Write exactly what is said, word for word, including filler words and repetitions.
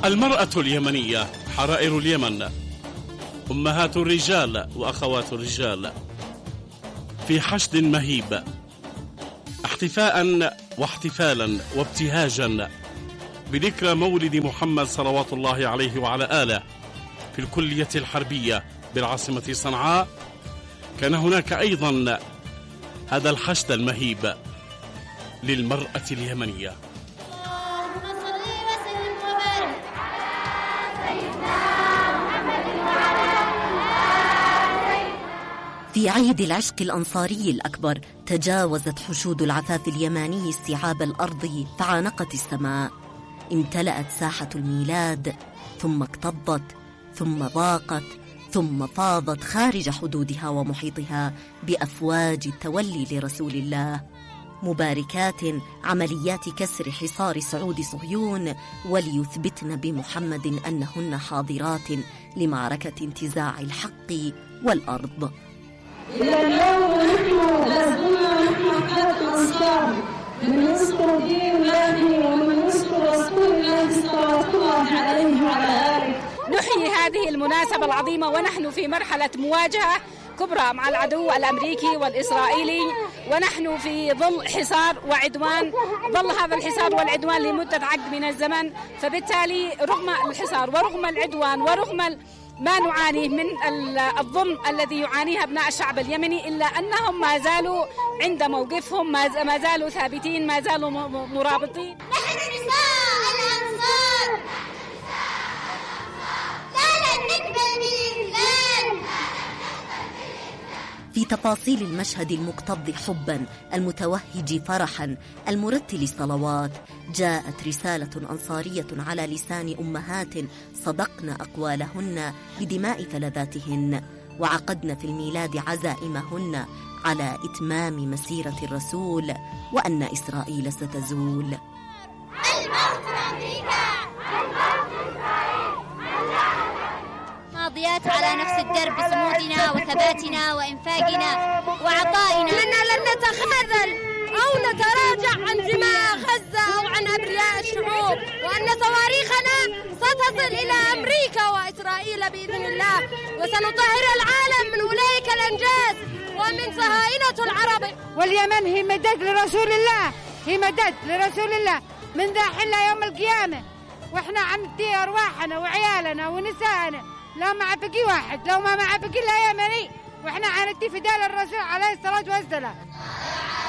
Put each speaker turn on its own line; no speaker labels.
المرأة اليمنية حرائر اليمن، أمهات الرجال وأخوات الرجال، في حشد مهيب، احتفاء واحتفالا وابتهاجا بذكرى مولد محمد صلوات الله عليه وعلى آله في الكلية الحربية بالعاصمة صنعاء. كان هناك أيضا هذا الحشد المهيب للمرأة اليمنية.
في عيد العشق الأنصاري الأكبر تجاوزت حشود العفاف اليماني استيعاب الأرض فعانقت السماء. امتلأت ساحة الميلاد، ثم اكتظت، ثم ضاقت، ثم فاضت خارج حدودها ومحيطها بأفواج التولي لرسول الله. مباركات عمليات كسر حصار سعود صهيون، وليثبتن بمحمد أنهن حاضرات لمعركة انتزاع الحق والأرض.
إلى اليوم نحن لازلنا نحن حياة الأنصار، من يذكر دين الله ومن يذكر رسول الله صلى الله عليه وعلى آله.
نحيي هذه المناسبة العظيمة ونحن في مرحلة مواجهة كبرى مع العدو الأمريكي والإسرائيلي، ونحن في ظل حصار وعدوان، ظل هذا الحصار والعدوان لمدة عقد من الزمن. فبالتالي رغم الحصار ورغم العدوان ورغم ما نعانيه من الظلم الذي يعانيه أبناء الشعب اليمني، إلا أنهم ما زالوا عند موقفهم، ما زالوا ثابتين، ما زالوا مرابطين.
نحن نساء الأنصار لا لن نقبل بالإذلال.
في تفاصيل المشهد المكتظ حبا، المتوهج فرحا، المرتل صلوات، جاءت رسالة أنصارية على لسان أمهات صدقن أقوالهن بدماء فلذاتهن، وعقدن في الميلاد عزائمهن على إتمام مسيرة الرسول، وأن إسرائيل ستزول.
الموت أمريكا، الموت إسرائيل،
ماضيات على نفس الدرب بصمودنا وثباتنا وإنفاقنا وعطائنا.
إننا لن نتخاذل أو نتراجع عن دماء غزة أو عن أبرياء الشعوب، وأن صواريخنا ستصل إلى أمريكا وإسرائيل بإذن الله، وسنطهر العالم من أولئك الأنجاز ومن صهاينة العرب.
واليمن هي مدد لرسول الله، هي مدد لرسول الله من ذا حلة يوم القيامة، وإحنا عم ندي أرواحنا وعيالنا ونسائنا. لو مع بقي واحد، لو ما مع بقي لا يمني، وإحنا عندي فداء الرسول عليه الصلاة والسلام.